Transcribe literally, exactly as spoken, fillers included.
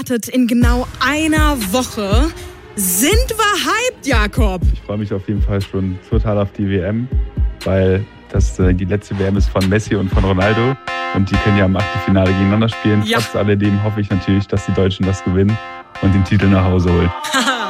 In genau einer Woche. Sind wir hyped, Jakob? Ich freue mich auf jeden Fall schon total auf die W M, weil das äh, die letzte W M ist von Messi und von Ronaldo und die können ja im Achtelfinale gegeneinander spielen. Ja. Trotz alledem hoffe ich natürlich, dass die Deutschen das gewinnen und den Titel nach Hause holen.